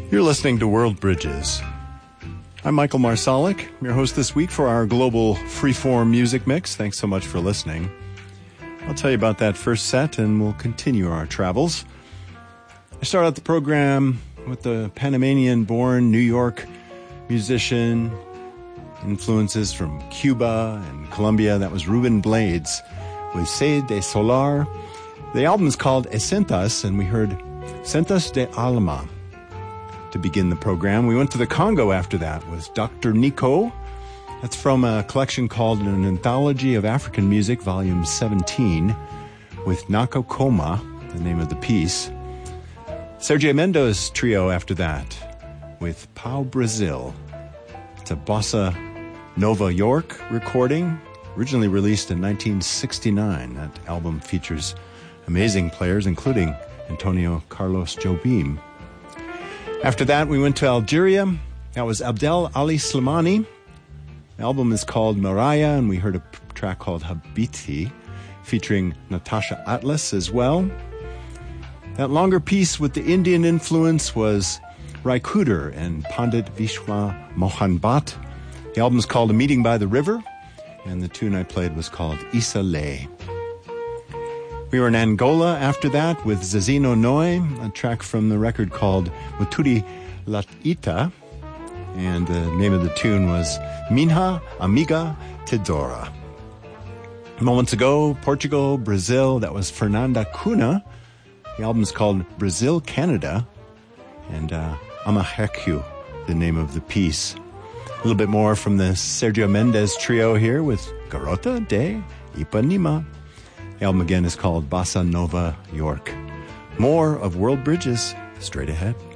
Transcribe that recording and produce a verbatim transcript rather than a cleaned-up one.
You're listening to World Bridges. I'm Michael Marsalik, your host this week for our global freeform music mix. Thanks so much for listening. I'll tell you about that first set and we'll continue our travels. I start out the program with the Panamanian-born New York musician, influences from Cuba and Colombia. That was Ruben Blades with Se de Solar. The album is called Esentas, and we heard Sentas de Alma to begin the program. We went to the Congo after that with Doctor Nico. That's from a collection called An Anthology of African Music, Volume seventeen, with Nako Koma, the name of the piece. Sergio Mendes trio after that with Pau Brazil. It's a Bossa Nova York recording, originally released in nineteen sixty-nine. That album features amazing players, including Antonio Carlos Jobim. After that, we went to Algeria. That was Abdel Ali Slimani. The album is called Mariah, and we heard a track called Habiti, featuring Natasha Atlas as well. That longer piece with the Indian influence was Rai Kuder and Pandit Vishwa Mohan Bhatt. The album is called A Meeting by the River, and the tune I played was called Isa Lay. We were in Angola after that with Zazino Noi, a track from the record called Muturi Latita, and the name of the tune was Minha Amiga Tesoura. Moments ago, Portugal, Brazil, that was Fernanda Cunha. The album is called Brazil Canada, and uh, Amahecu, the name of the piece. A little bit more from the Sergio Mendes trio here with Garota de Ipanema. The album again is called Bossa Nova York. More of World Bridges straight ahead.